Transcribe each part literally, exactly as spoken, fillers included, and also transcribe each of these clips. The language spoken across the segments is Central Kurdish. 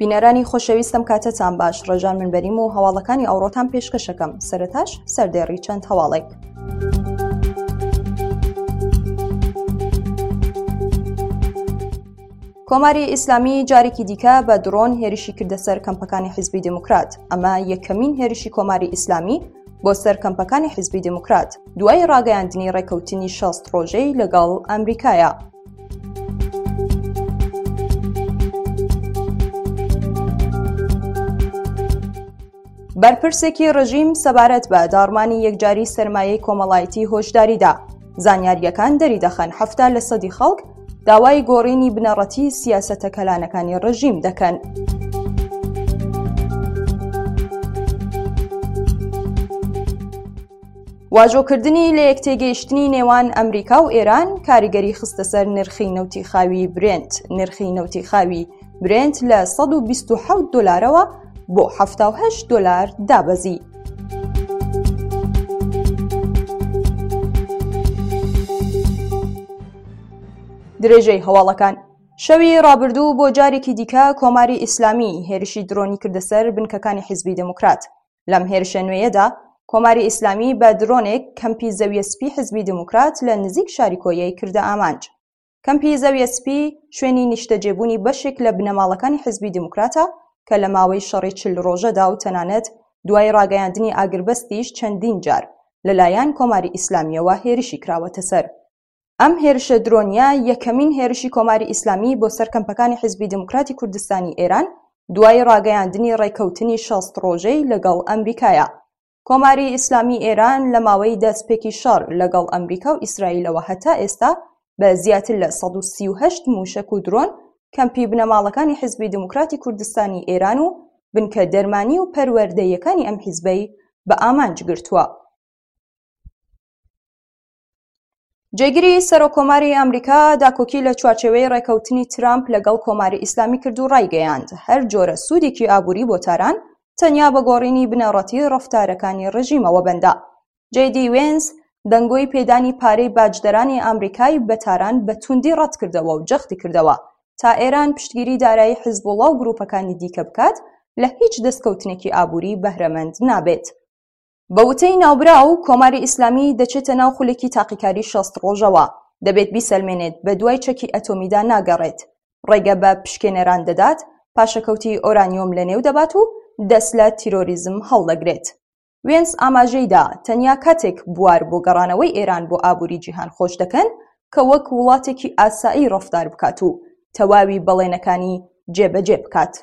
بینەرانی خۆشەویستم کاتتان باش، ڕێژان منبەریم و هەواڵەکانی ئەوڕۆتان پێشکەشەکەم. سەرەتاش سەردێڕی چەند هەواڵێک. کۆماری ئیسلامی جارێکی دیکە بە درۆن هێرشی کردە سەر کەمپەکانی حیزبی دموکرات. ئەمە یەکەمین هێرشی کۆماری ئیسلامی بۆ سەر کەمپەکانی حیزبی دموکرات دوای ڕاگەیاندنی ڕێکەوتنی شەست ڕۆژەی لەگەڵ ئەمریکایە. بەرپرسێکی ڕژیم سەبارەت بە داڕمانی یەکجاری سەرمایەی کۆمەڵایەتی هۆشداریدا. زانیاریەکان دەری دەخەن هەفتە لە سەدی خەڵک داوای گۆڕینی بنەڕەتی سیاسەتە کەلانەکانی ڕژیم دەکەن. واژۆکردنی لە یەکتێگەیشتنی نێوان ئەمریکا و ئێران کاریگەری خستە سەر نرخی نەوتی خاوی برنت. نرخی نەوتی خاوی برنت لە سەد و بیست و حەوت دۆلارەوە بۆ هەفتە و هەشت دۆلار دابەزی. درێژەی هەواڵەکان. شەوی ڕابردوو بۆ جارێکی دیکە کۆماری ئیسلامی هێرشی درۆنی کردە سەر بنکەکانی حیزبی دموکرات. لەم هێرشە نوێیەدا کۆماری ئیسلامی بە درۆنێک کەمپی زەویە سپی حیزبی دموکرات لە نزیک شاری کۆیەی کردە ئامانج. کەمپی زەویە سپی شوێنی نیشتەجێبوونی بەشێک لە بنەماڵەکانی حیزبی دموکراتە کە لە ماوەی شەڕی چل ڕۆژەدا و تەنانەت دوای ڕاگەیاندنی ئاگربەستیش چەندین جار لەلایەن کۆماری ئیسلامیەوە هێرشی کراوەتە سەر. ئەم هێرشە درۆنیە یەکەمین هێرشی کۆماری ئیسلامی بۆ سەر کەمپەکانی حیزبی دموکراتی کوردستانی ئێران دوای ڕاگەیاندنی ڕێکەوتنی شەست ڕۆژەی لەگەڵ ئەمریکایە. کۆماری ئیسلامی ئێران لە ماوەی دەستپێکی شەڕ لەگەڵ ئەمریکا و ئیسرائیلەوە هەتا ئێستا بە زیاتر لە سەد و سی و هەشت موشک و درۆن کەمپی بنەماڵەکانی حیزبی دموکراتی کوردستانی ئێران و بنکە دەرمانی و پەروەردەیەکانی ئەم حیزبەی بە ئامانج گرتووە. جێگیری سەرۆکۆماری ئەمریکا داکۆکی لە چوارچێوەی ڕێکەوتنی ترامپ لەگەڵ کۆماری ئیسلامی کرد و ڕایگەیاند هەر جۆرە سوودێکی ئابووری بۆ تاران تەنیا بە گۆڕینی بنەڕەتی ڕەفتارەکانی ڕژیمەوە بەندە. جێدی وێنس دەنگۆی پێدانی پارەی باجدەرانی ئەمریکای بە تاران بە توندی ڕەت کردەوە و جەختی کردەوە تا ئێران پشتگیری دارایی حیزبوڵڵا و گروپەکانی دیکە بکات لە هیچ دەستکەوتنێکی ئابووری بەهرەمەند نابێت. بە وتەی ناوبراو کۆماری ئیسلامی دەچێتە ناو خولێکی تاقیکاری شەست ڕۆژەوە. دەبێت بیسەلمێنێت بە دوای چەکی ئەتۆمیدا ناگەڕێت. ڕێگە بە پشکێنەران دەدات، پاشەکەوتی ئۆرانیۆم لە نێو دەبات و دەست لە تیرۆریزم هەڵدەگرێت. وێنس ئاماژەیدا تەنیا کاتێک بوار بۆ گەڕانەوەی ئێران بۆ ئابووری جیهان خۆش دەکەن کە وەک وڵاتێکی ئاسایی ڕەفتار بکات و تەواوی بەڵێنەکانی جێبەجێ بکات.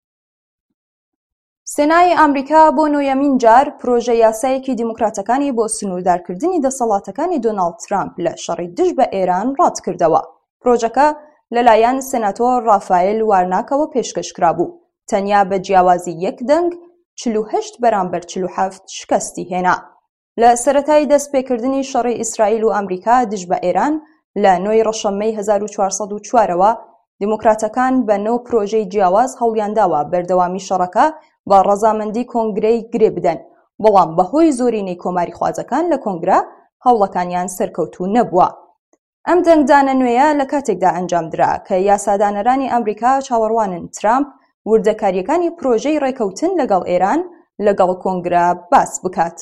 سێنای ئەمریکا بۆ نۆیەمین جار پرۆژە یاسایەکی دیموکراتەکانی بۆ سنووردارکردنی دەسەڵاتەکانی دۆناڵد ترامپ لە شەڕی دژ بە ئێران ڕات کردەوە. پرۆژەکە لەلایەن سێناتۆر ڕافایل وارناکەوە پێشکەشکرا بوو. تەنیا بە جیاوازی یەک دەنگ چل و هەشت بەرامبەر چل و هەفت شکستی هێنا. لە سەرەتای دەستپێکردنی شەڕی ئیسرائیل و ئەمریکا دژ بە ئێران لە نۆی ڕەشەممەی هەزار و چوارسەد و چوارەوە دیموکراتەکان بە نەو پرۆژەی جیاواز هەوڵیانداوە بەردەوامی شەڕەکە بە ڕەزامەندی کۆنگرەی گرێ بدەن، بەڵام بەهۆی زۆرینەی کۆماری خوازەکان لە کۆنگرا هەوڵەکانیان سەرکەوتوو نەبووە. ئەم دەنگدانە نوێیە لە کاتێکدا ئەنجام درا کە یاسادانەرانی ئەمریکا چاوەڕوانن ترامپ وردەکاریەکانی پرۆژەی ڕێکەوتن لەگەڵ ئێران لەگەڵ کۆنگرا باس بکات.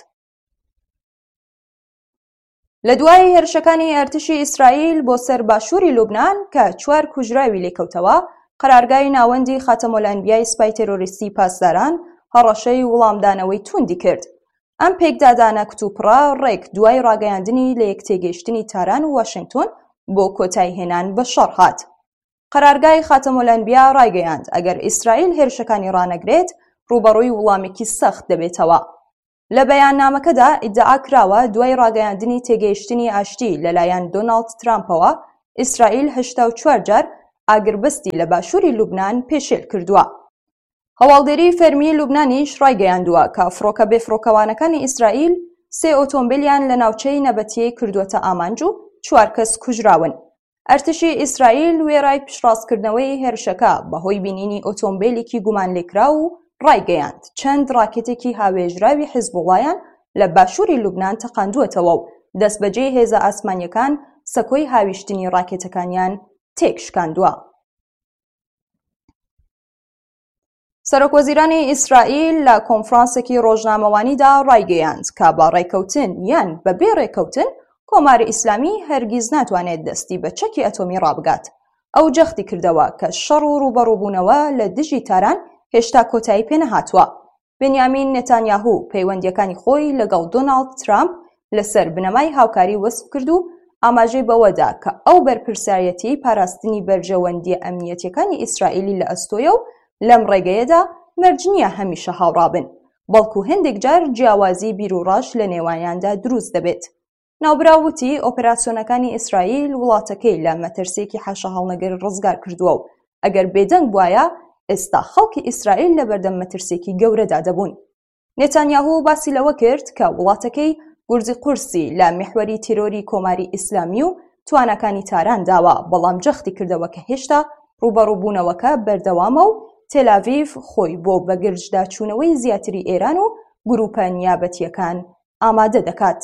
لە دوای هێرشەکانی ئەرتشی ئیسرائیل بۆ سەر باشووری لوبنان کە چوار کوژراوی لێکەوتەوە، قەرارگای ناوەندی خاتەمۆلانبیای سپای تێرۆریستی پاسداران هەڕەشەی وەڵامدانەوەی توندی کرد. ئەم پێکدادانە کتوپڕا ڕێک دوای ڕاگەیاندنی لە یەکتێگەیشتنی تاران و واشنگتۆن بۆ کۆتایی هێنان بە شەڕ هات. قەرارگای خاتەمۆلانبیا ڕایگەیاند ئەگەر ئیسرائیل هێرشەکانی ڕانەگرێت ڕوبەڕووی وەڵامێکی سەخت دەبێتەوە. لە بەیاننامەکەدا ئیدعا کراوە دوای ڕاگەیاندنی تێگەیشتنی ئاشتی لەلایەن دۆناڵد ترامپەوە ئیسرائیل هەشتا و چوار جار ئاگربەستی لە باشووری لوبنان پێشێل کردووە. هەواڵدێری فەرمی لوبنانیش ڕایگەیاندووە کە فڕۆکە بێفڕۆکەوانەکانی ئیسرائیل سێ ئۆتۆمبیلیان لە ناوچەی نەبەتیەی کردووەتە ئامانج و چوار کەس کوژراون. ئەرتشی ئیسرائیل وێرای پشتڕاستکردنەوەی هێرشەکە بەهۆی بینینی ئۆتۆمبیلێکی گومان لێکرا و ڕایگەیاند چەند ڕاکێتێکی هاوێژراوی حیزبوڵڵایان لە باشووری لوبنان تەقاندووەتەوە و دەستبەجێ هێزە ئاسمانیەکان سەکۆی هاویشتنی ڕاکێتەکانیان تێکشکاندووە. سەرۆکوەزیرانی ئیسرائیل لە کۆنفرانسێکی ڕۆژنامەوانیدا ڕایگەیاند کە بە ڕێکەوتن یان بەبێ ڕێکەوتن کۆماری ئیسلامی هەرگیز ناتوانێت دەستی بە چەکی ئەتۆمی ڕابگات. ئەو جەختی کردەوە کە شەڕ و ڕوبەڕووبوونەوە لە دژی تاران هێشتا کۆتایی پێنەهاتووە. بنیامین نێتانیاهوو پەیوەندیەکانی خۆی لەگەڵ دۆناڵد ترامپ لەسەر بنەمای هاوکاری وەسف کرد و ئاماژەی بەوەدا کە ئەو بەرپرسایەتی پاراستنی بەرژەوەندیە ئەمنیەتیەکانی ئیسرائیلی لە ئەستۆیە و لەم ڕێگەیەدا مەرج نییە هەمیشە هاوڕابن، بەڵکو هەندێک جار جیاوازی بیر و ڕاش لە نێوانیاندا دروست دەبێت. ناوبراوتی ئۆپراسیۆنەکانی ئیسرائیل وڵاتەکەی لە مەترسێکی حەشە هەڵنەگەر ڕزگار کردووە و ئەگەر بێدەنگ بوایە ئێستا خەڵکی ئیسرائیل لە بەردەم مەترسێکی گەورەدا دەبوون. نێتانیاهوو باسی لەوە کرد کە وڵاتەکەی گورجی قورسی لە میحوەری تیرۆری کۆماری ئیسلامی و توانەکانی تاران داوە، بەڵام جەختی کردەوە کە هێشتا ڕوبەڕووبوونەوەکە بەردەوامە و تێلاڤیڤ خۆی بۆ بەگرژدا چوونەوەی زیاتری ئێران و گروپە نیابەتیەکان ئامادە دەکات.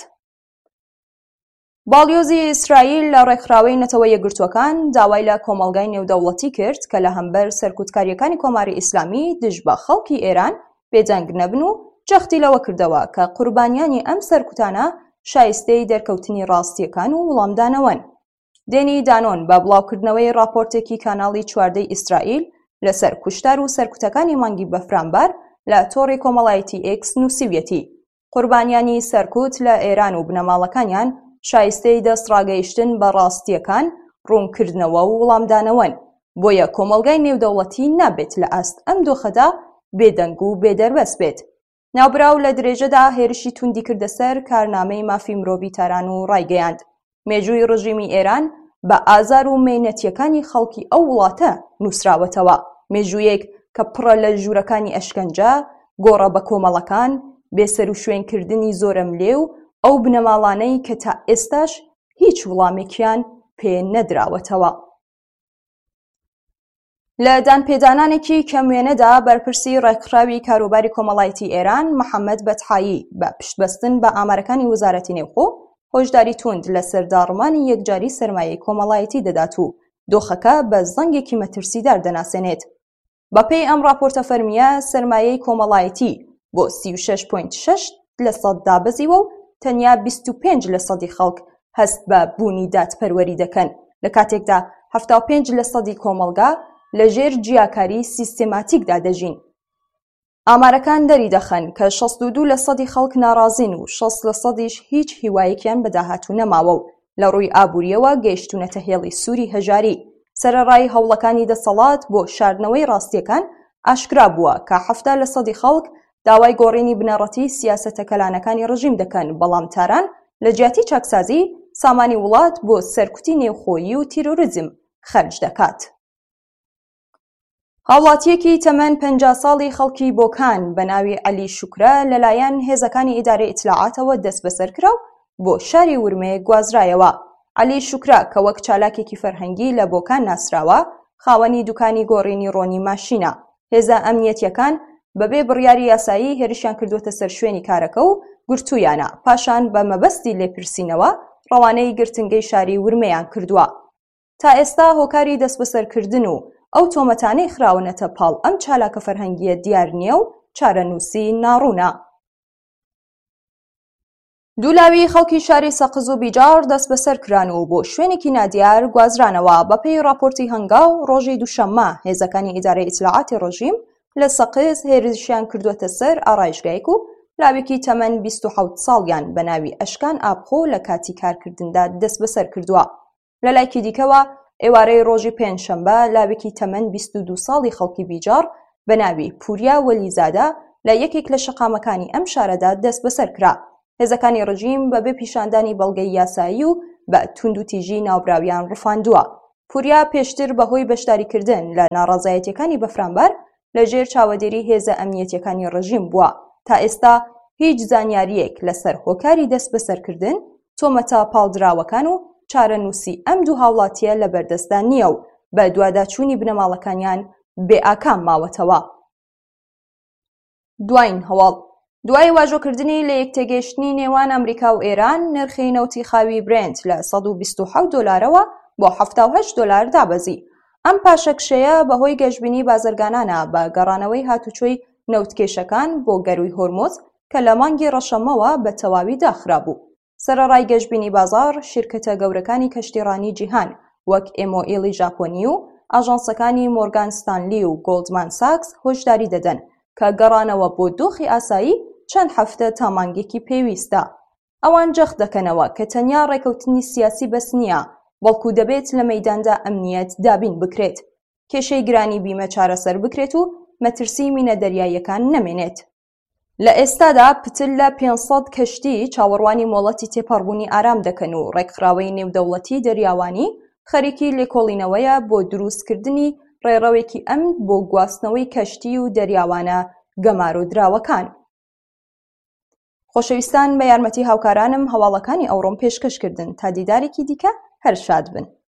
باڵیۆزی ئیسرائیل لە ڕێکخراوەی نەتەوە یەکگرتووەکان داوای لە کۆمەڵگای نێودەوڵەتی کرد کە لە هەمبەر سەرکوتکاریەکانی کۆماری ئیسلامی دژ بە خەڵکی ئێران بێدەنگ نەبن و جەختی لەوە کردەوە کە قوربانیانی ئەم سەرکوتانە شایستەی دەرکەوتنی ڕاستیەکان و وڵامدانەوەن. دێنی دانۆن بە بڵاوکردنەوەی راپۆرتێکی کاناڵی چواردەی ئیسرائیل لەسەر کوشتار و سەرکوتەکانی مانگی بەفرامبار لە تۆڕی کۆمەڵایەتی ئێکس نووسیویەتی قوربانیانی سەرکوت لە ئێران و بنەماڵەکانیان شایستەی دەستڕاگەیشتن بە ڕاستیەکان، ڕوونکردنەوە و وڵامدانەوەن، بۆیە کۆمەڵگای نێودەوڵەتی نابێت لە ئەست ئەم دۆخەدا بێدەنگ و بێدەربەست بێت. ناوبراو لە درێژەدا هێرشی توندی کردە سەر کارنامەی مافی مرۆڤی تاران و ڕایگەیاند مێژووی ڕژیمی ئێران بە ئازار و مێنەتیەکانی خەڵکی ئەو وڵاتە نووسراوەتەوە، مێژوویەک کە پڕە لە ژوورەکانی ئەشکەنجە، گۆڕە بە کۆمەڵەکان، بێسەر و شوێنکردنی زۆرەملێ و ئەو بنەماڵانەی کە تا ئێستاش هیچ وڵامێکیان پێ نەدراوەتەوە. لە دانپێدانانێکی کەموێنەدا بەرپرسی ڕێکخراوی کاروباری کۆمەڵایەتی ئێران محەممەد بەتحایی بە پشتبەستن بە ئامارەکانی وەزارەتی نێوخۆ هۆشداری توند لەسەر داڕمانی یەکجاری سەرمایەی کۆمەڵایەتی دەدات و دۆخەکە بە زەنگێکی مەترسیدار دەناسێنێت. بەپێی ئەم راپۆرتە فەرمیە سەرمایەی کۆمەڵایەتی بۆ سی و شەش پۆینت شەش لە سەد دابەزیوە و تەنیا بیست و پێنج لە سەدی خەڵک هەست بە بوونی دادپەروەری دەکەن، لە کاتێکدا هەفتا و پێنج لە سەدی کۆمەڵگا لەژێر جیاکاری سیستێماتیکدا دەژین. ئامارەکان دەری دەخەن کە شەست و دوو لە سەدی خەڵک ناڕازین و شەست لە سەدیش هیچ هیوایەکیان بەداهاتوو نەماوە و لە ڕووی ئابووریەوە گەیشتونەتە هێڵی سووری هەژاری. سەرەڕای هەوڵەکانی دەسەڵات بۆ شاردنەوەی ڕاستیەکان ئاشکرا بووە کە هەفتا لە سەدی خەڵک داوای گۆڕینی بنەڕەتی سیاسەتە کەلانەکانی ڕژیم دەکەن، بەڵام تاران لە جیاتی چاکسازی سامانی وڵات بۆ سەرکوتی نێوخۆیی و تیرۆریزم خەرج دەکات. هاوڵاتیەکی تەمەن پەنجا ساڵی خەڵکی بۆکان بە ناوی عەلی شوکرە لەلایەن هێزەکانی ئیدارەی ئیتلاعاتەوە دەست بەسەر کرا و بۆ شاری ورمێ گوازرایەوە. عەلی شوکرە کە وەک چالاکێکی فەرهەنگی لە بۆکان ناسراوە، خاوەنی دوکانی گۆڕینی ڕۆنی ماشینە. هێزە ئەمنیەتیەکان بەبێ بڕیاری یاسایی هێرشیان کردوتە سەر شوێنی کارەکە و گرتوویانە، پاشان بە مەبەستی لێپرسینەوە ڕەوانەی گرتنگەی شاری ورمەیان کردووە. تا ئێستا هۆکاری دەست بەسەرکردن و ئەو تۆمەتانەی خراونەتە پاڵ ئەم چالاکە فەرهەنگیە دیار نییە و چارەنووسی ناڕوونە. دوولاوی خەڵکی شاری سەقز و بیجار دەست بەسەر کران و بۆ شوێنێکی نادیار گوازرانەوە. بەپێی راپۆرتی هەنگاو ڕۆژی دووشەممە هێزەکانی ئیدارەی ئیتلاعاتی ڕژیم لە سەقز هێرشیان کردوتە سەر ئارایشگایەک و لاوێکی تەمەن بیست و حەوت ساڵیان بە ناوی ئەشکان ئابخۆ لە کاتی کارکردندا دەست بەسەر کردووە. لە لایکی دیکەوە ئێوارەی ڕۆژی پێنجشەممە لاوێکی تەمەن بیست و دوو ساڵی خەڵکی بیجار بە ناوی پوریا وەلیزادە لە یەکێک لە شەقامەکانی ئەم شارەدا دەست بەسەر کرا. هێزەکانی ڕژیم بەبێ پیشاندانی بەڵگەی یاسایی و بە توند و تیژی ناوبراویان ڕفاندووە. پوریا پێشتر بەهۆی بەشداریکردن لە ناڕازایەتیەکانی بەفرامبەر لەژێر چاوەدێری هێزە ئەمنیەتیەکانی ڕژیم بووە. تا ئێستا هیچ زانیاریەک لەسەر هۆکاری دەست بەسەرکردن، تۆمەتە پاڵدراوەکان و چارەنووسی ئەم دوو هاوڵاتیە لە بەردەستدا نییە و بە دوواداچوونی بنەماڵەکانیان بێئاکام ماوەتەوە. دوایین هەواڵ دوای واژۆکردنی لە یەکتێگەیشتنی نێوان ئەمریکا و ئێران، نرخی نەوتی خاوی برنت لە سەد و بیست و حەوت دۆلارەوە بۆ هەفتا و هەشت دۆلار دابەزی. ئەم پاشەکشەیە بەهۆی گەشتبینی بازرگانانە بە گەڕانەوەی هاتوچۆی نەوتکێشەکان بۆ گەروی هۆرمۆز کە لە مانگی ڕەشەمەوە بە تەواوی داخرا بوو. سەرەڕای گەشتبینی بازاڕ شیرکەتە گەورەکانی کەشتیڕانی جیهان وەک ئێم ئۆ ئێڵی ژاپۆنی و ئاژانسەکانی مۆرگان ستانلی و گۆڵدمان ساکس هۆشداری دەدەن کە گەڕانەوە بۆ دۆخی ئاسایی چەند هەفتە تا مانگێکی پێویستە. ئەوان جەخت دەکەنەوە کە تەنیا ڕێکەوتنی سیاسی بەس نییە، بەڵکو دەبێت لە مەیداندا ئەمنیەت دابین بکرێت، کێشەی گرانی بیمە چارەسەر بکرێت و مەترسی مینە دەریاییەکان نەمێنێت. لە ئێستادا پتل لە پێنج سەد کەشتی چاوەڕوانی مۆڵەتی تێپەڕبوونی ئارام دەکەن و ڕێکخراوەی نێودەوڵەتی دەریاوانی خەریکی لێکۆڵینەوەیە بۆ دروستکردنی ڕێڕەوێکی ئەمن بۆ گواستنەوەی کەشتی و دەریاوانە گەمارۆدراوەکان. خۆشەویستان، بە یارمەتی هاوکارانم هەواڵەکانی ئەوڕۆم پێشکەشکردن. تا دیدارێکی دیکە هەر شاد بن.